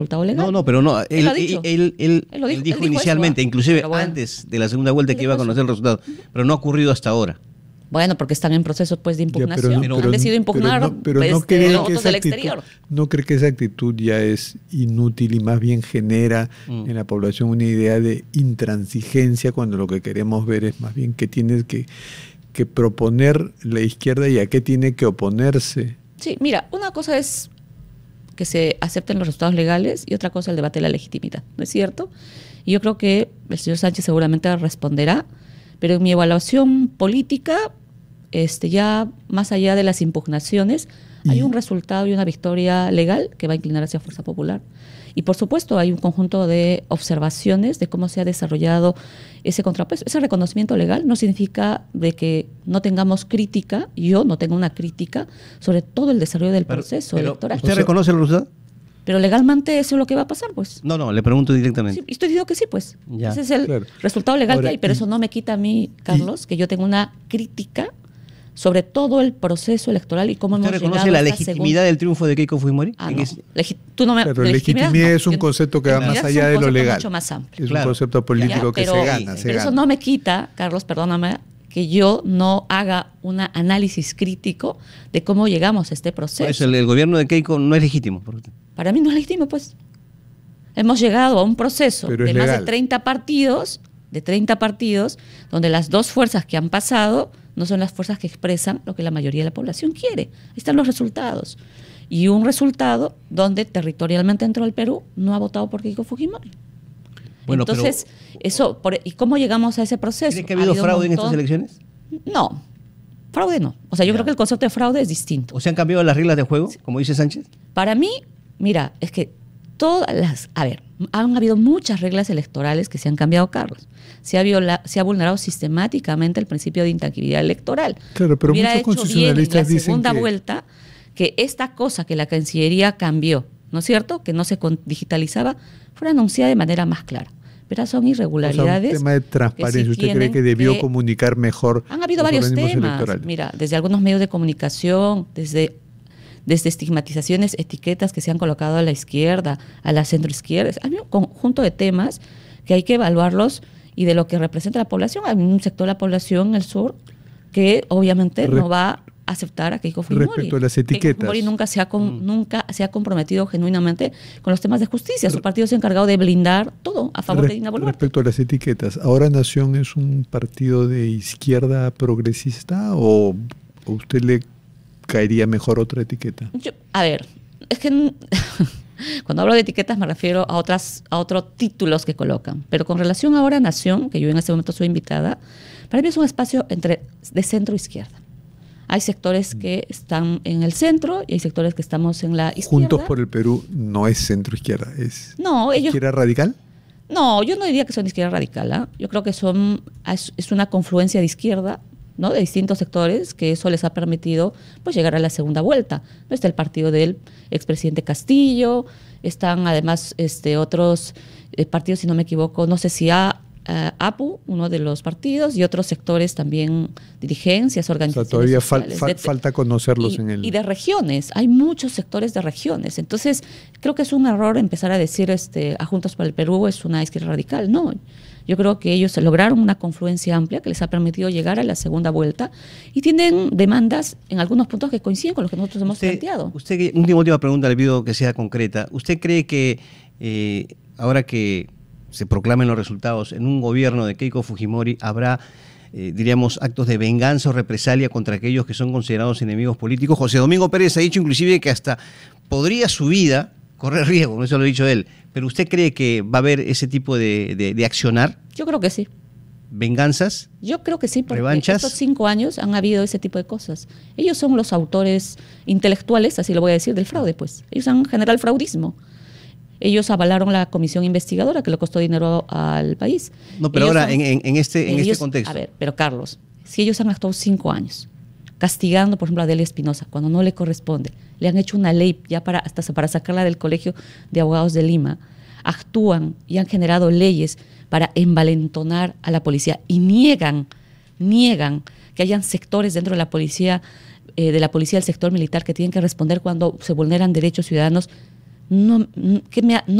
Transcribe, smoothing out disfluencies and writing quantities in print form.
resultado legal. No, pero no, Él lo ha dicho. él Él dijo dijo inicialmente, eso, inclusive pero bueno. antes de la segunda vuelta, Él que iba a dijo conocer el resultado, pero no ha ocurrido hasta ahora. Bueno, porque están en proceso pues de Ya, impugnación. pero- Han decidido impugnar pero no cree los que votos esa del actitud, exterior. ¿no cree que esa actitud ya es inútil y más bien genera en la población una idea de intransigencia, cuando lo que queremos ver es más bien qué tiene que proponer la izquierda y a qué tiene que oponerse? Sí, mira, una cosa es que se acepten los resultados legales y otra cosa el debate de la legitimidad, ¿no es cierto? Y yo creo que el señor Sánchez seguramente responderá, pero en mi evaluación política, ya más allá de las impugnaciones, hay un resultado y una victoria legal que va a inclinar hacia Fuerza Popular. Y por supuesto hay un conjunto de observaciones de cómo se ha desarrollado ese contrapeso. Ese reconocimiento legal no significa de que no tengamos crítica, yo no tengo una crítica sobre todo el desarrollo del proceso electoral. ¿Usted reconoce el resultado? Pero legalmente eso es lo que va a pasar, pues. No, le pregunto directamente. Sí, estoy diciendo que sí, pues. Ya. Ese es el Claro. resultado legal Ahora, que hay, pero eso no me quita a mí, Carlos, que yo tengo una crítica sobre todo el proceso electoral y cómo ¿Usted hemos reconoce llegado la a esta legitimidad del triunfo de Keiko Fujimori? Ah, ¿En no. ese- Tú no me, Pero legitimidad es un yo- concepto que va más legitimidad allá es de un lo concepto legal. mucho más amplio. Es Claro. un concepto político Ya, que pero, se gana. pero eso no me quita, Carlos, perdóname, que yo no haga un análisis crítico de cómo llegamos a este proceso. Por eso el gobierno de Keiko no es legítimo. Para mí no es legítimo, pues. Hemos llegado a un proceso Pero es de más de legal. 30 partidos, donde las dos fuerzas que han pasado no son las fuerzas que expresan lo que la mayoría de la población quiere. Ahí están los resultados. Y un resultado donde territorialmente dentro del Perú no ha votado por Keiko Fujimori. Bueno, Entonces, ¿y cómo llegamos a ese proceso? ¿Cree que ha habido fraude en estas elecciones? No, fraude no. O sea, yo Ya. creo que el concepto de fraude es distinto. ¿O se han cambiado las reglas de juego, como dice Sánchez? Para mí, mira, es que han habido muchas reglas electorales que se han cambiado, Carlos. Se ha vulnerado sistemáticamente el principio de intangibilidad electoral. Claro, pero Hubiera muchos hecho bien constitucionalistas en la dicen segunda que vuelta que esta cosa que la Cancillería cambió, ¿no es cierto?, que no se digitalizaba, fuera anunciada de manera más clara. Pero son o sea, un irregularidades. tema de transparencia. sí ¿Usted cree tienen que debió que- comunicar mejor? Han habido los varios organismos temas, electorales? mira, desde algunos medios de comunicación, desde estigmatizaciones, etiquetas que se han colocado a la izquierda, a la centroizquierda. Hay un conjunto de temas que hay que evaluarlos y de lo que representa la población. Hay un sector de la población en el sur que obviamente no va a aceptar a Keiko Fujimori. Respecto a las Keiko etiquetas. Fujimori nunca se ha comprometido genuinamente con los temas de justicia. Su partido se ha encargado de blindar todo a favor de Dina Boluarte. Respecto a las etiquetas, ¿Ahora Nación es un partido de izquierda progresista o a usted le caería mejor otra etiqueta? Es que cuando hablo de etiquetas me refiero a otros títulos que colocan. Pero con relación a Ahora Nación, que yo en este momento soy invitada, para mí es un espacio de centro e izquierda. Hay sectores que están en el centro y hay sectores que estamos en la izquierda. Juntos por el Perú no es centro izquierda, es No, ellos... izquierda radical. No, yo no diría que son de izquierda radical. ¿Ah? Yo creo que es una confluencia de izquierda, ¿no?, de distintos sectores, que eso les ha permitido pues llegar a la segunda vuelta. ¿No? Está el partido del expresidente Castillo, están además otros partidos, si no me equivoco, no sé si APU, uno de los partidos, y otros sectores también, dirigencias, O sea, organizaciones todavía sociales, falta conocerlos en el... y de regiones, hay muchos sectores de regiones. Entonces, creo que es un error empezar a decir a Juntos por el Perú es una izquierda radical. No, yo creo que ellos lograron una confluencia amplia que les ha permitido llegar a la segunda vuelta y tienen demandas en algunos puntos que coinciden con los que nosotros hemos planteado. Última pregunta, le pido que sea concreta. ¿Usted cree que ahora que se proclamen los resultados en un gobierno de Keiko Fujimori habrá, diríamos, actos de venganza o represalia contra aquellos que son considerados enemigos políticos? José Domingo Pérez ha dicho inclusive que hasta podría su vida correr riesgo, eso lo ha dicho él, pero ¿usted cree que va a haber ese tipo de accionar? Yo creo que sí. ¿Venganzas? Yo creo que sí, porque ¿Revanchas? estos 5 años han habido ese tipo de cosas. Ellos son los autores intelectuales, así lo voy a decir, del fraude, pues. Ellos han generado el fraudismo. Ellos avalaron la comisión investigadora que le costó dinero al país. No, pero ellos ahora en este contexto. A ver, pero Carlos, si ellos han actuado 5 años castigando, por ejemplo, a Delia Espinosa cuando no le corresponde, le han hecho una ley ya para sacarla del Colegio de Abogados de Lima, actúan y han generado leyes para envalentonar a la policía y niegan que hayan sectores dentro de la policía del sector militar que tienen que responder cuando se vulneran derechos ciudadanos. no